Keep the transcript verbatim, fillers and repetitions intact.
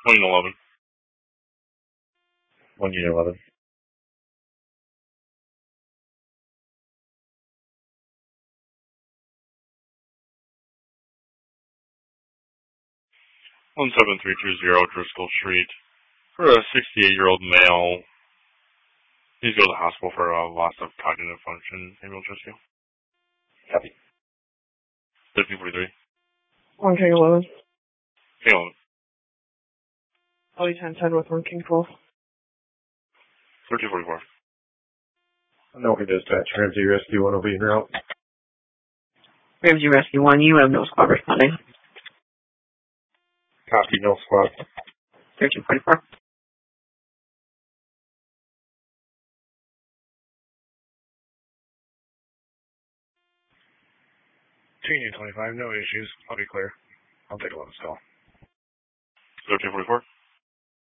One eleven. One unit eleven. One seven three two zero Driscoll Street. For a sixty-eight-year-old male. He's go to the hospital for a loss of cognitive function. Ambulance rescue. Copy. Thirteen forty-three. One King eleven. King eleven. Ellie ten ten with one King twelve. Thirteen forty-four. No, we dispatch. Ramsey Rescue one will be en route. Ramsey Rescue one, you have no squad responding. Copy, no squad. thirteen forty-four. Two unit twenty-five, no issues. I'll be clear. I'll take a look at this call. thirteen forty-four.